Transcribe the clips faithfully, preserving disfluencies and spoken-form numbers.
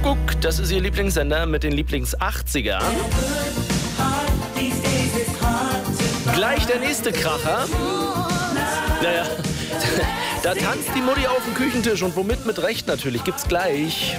Kuckuck, das ist Ihr Lieblingssender mit den Lieblings-achtziger. Gleich der nächste Kracher. Naja, da tanzt die Mutti auf dem Küchentisch und womit mit Recht natürlich, gibt's gleich.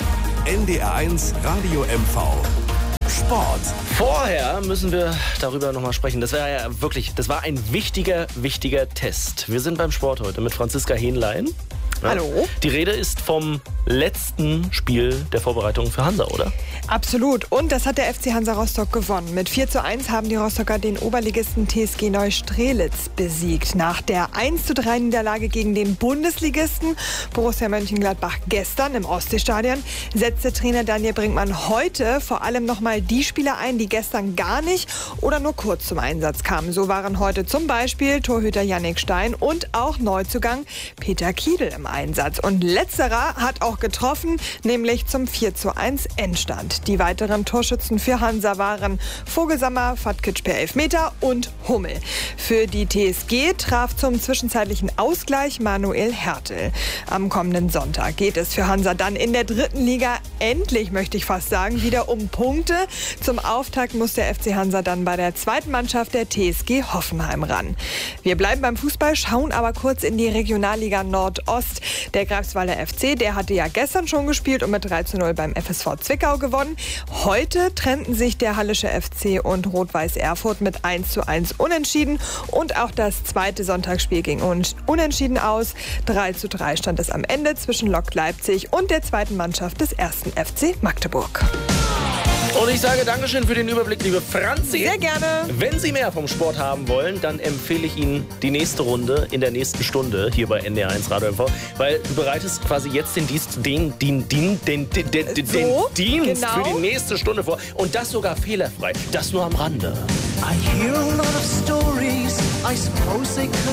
N D R eins Radio M V. Sport. Vorher müssen wir darüber nochmal sprechen. Das war ja wirklich, das war ein wichtiger, wichtiger Test. Wir sind beim Sport heute mit Franziska Hähnlein. Ja. Hallo. Die Rede ist vom letzten Spiel der Vorbereitung für Hansa, oder? Absolut. Und das hat der F C Hansa Rostock gewonnen. Mit vier zu eins haben die Rostocker den Oberligisten T S G Neustrelitz besiegt. Nach der eins zu drei Niederlage gegen den Bundesligisten Borussia Mönchengladbach gestern im Ostseestadion setzte Trainer Daniel Brinkmann heute vor allem nochmal die Spieler ein, die gestern gar nicht oder nur kurz zum Einsatz kamen. So waren heute zum Beispiel Torhüter Jannik Stein und auch Neuzugang Peter Kiedl im Einsatz. Und letzterer hat auch getroffen, nämlich zum vier zu eins Endstand. Die weiteren Torschützen für Hansa waren Vogelsammer, Fatkic per Elfmeter und Hummel. Für die T S G traf zum zwischenzeitlichen Ausgleich Manuel Hertel. Am kommenden Sonntag geht es für Hansa dann in der dritten Liga endlich, möchte ich fast sagen, wieder um Punkte. Zum Auftakt muss der F C Hansa dann bei der zweiten Mannschaft der T S G Hoffenheim ran. Wir bleiben beim Fußball, schauen aber kurz in die Regionalliga Nordost. Der Greifswalder F C, der hatte ja gestern schon gespielt und mit drei zu null beim F S V Zwickau gewonnen. Heute trennten sich der Hallische F C und Rot-Weiß Erfurt mit eins zu eins unentschieden. Und auch das zweite Sonntagsspiel ging unentschieden aus. drei zu drei stand es am Ende zwischen Lok Leipzig und der zweiten Mannschaft des ersten F C Magdeburg. Und ich sage Dankeschön für den Überblick, liebe Franzi. Sehr gerne. Wenn Sie mehr vom Sport haben wollen, dann empfehle ich Ihnen die nächste Runde in der nächsten Stunde hier bei N D R eins Radio M V, weil du bereitest quasi jetzt den Dienst, den, den, den, den, den, den, den so, Dienst genau. für die nächste Stunde vor. Und das sogar fehlerfrei. Das nur am Rande. I hear a lot of stories. I suppose they could